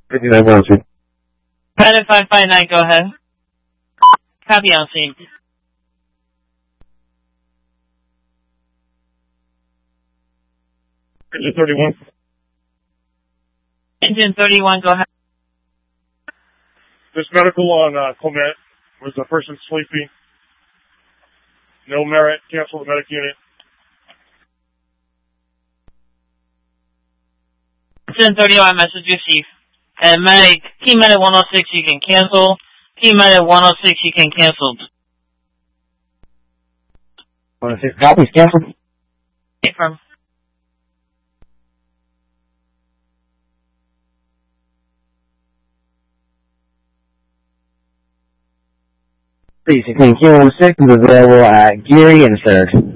59-102. Pilot 559, go ahead. Copy on scene. Engine 31. Engine 31, go ahead. There's medical on Clement. Was the person sleepy? No merit. Cancel the medic unit. Engine 31, message received. And medic, key medic 106, you can cancel. Key medic 106, you can cancel. 106, copies, cancel. Affirm. Please, 16 Q16 is available at Geary and 3rd.